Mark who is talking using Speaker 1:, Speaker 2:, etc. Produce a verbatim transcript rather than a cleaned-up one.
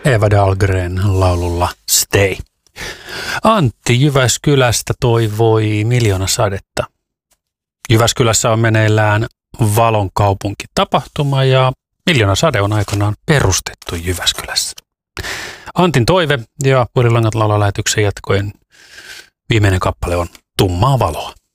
Speaker 1: Eva Dahlgren laululla Stay. Antti Jyväskylästä toivoi Miljoona sadetta. Jyväskylässä on meneillään Valon kaupunkitapahtuma ja Miljoona sade on aikanaan perustettu Jyväskylässä. Antin toive ja Puhelinlangat laulalähetyksen jatkojen viimeinen kappale on Tummaa valoa.